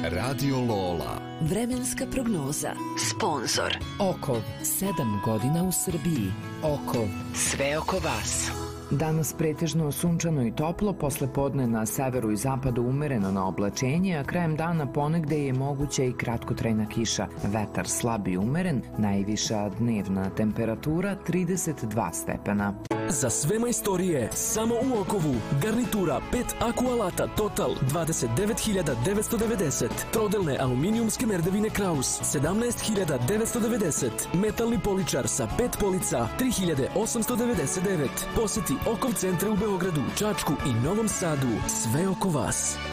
Radio Lola. Vremenska prognoza. Sponzor. Okov, 7 godina u Srbiji. Okov, sve oko vas. Danas pretežno sunčano i toplo, posle podne na severu i zapadu umereno na oblačenje, a krajem dana ponegde je moguća i kratkotrajna kiša. Vetar slab i umeren, najviša dnevna temperatura 32 stepena. Za sve majstorije, samo u Okovu. Garnitura 5 Aku alata Total 29.990. Trodelne aluminijumske merdevine Kraus 17.990. Metalni poličar sa 5 polica 3.899. Poseti Okov centre u Beogradu, Čačku i Novom Sadu. Sve oko vas.